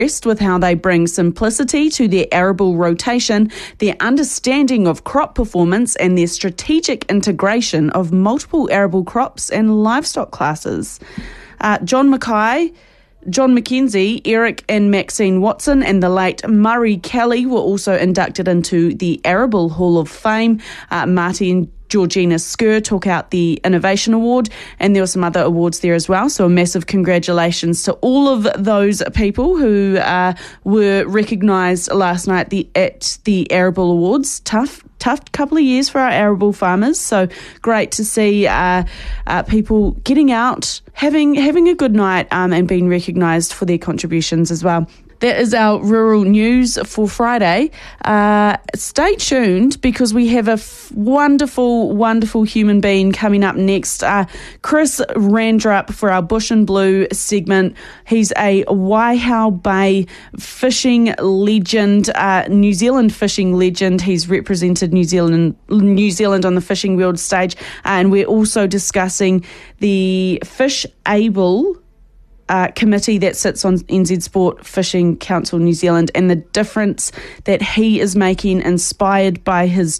with how they bring simplicity to their arable rotation, their understanding of crop performance and their strategic integration of multiple arable crops and livestock classes. John Mackay, John McKenzie, Eric and Maxine Watson and the late Murray Kelly were also inducted into the Arable Hall of Fame. Marty and Georgina Skur took out the Innovation Award, and there were some other awards there as well. So a massive congratulations to all of those people who were recognised last night at the Arable Awards. Tough couple of years for our arable farmers. So great to see people getting out, having a good night and being recognised for their contributions as well. That is our rural news for Friday. Stay tuned because we have a wonderful, wonderful human being coming up next. Chris Randrup for our Bush and Blue segment. He's a Waihau Bay fishing legend, New Zealand fishing legend. He's represented New Zealand on the fishing world stage. And we're also discussing the Fish Able committee that sits on NZ Sport Fishing Council New Zealand and the difference that he is making, inspired by his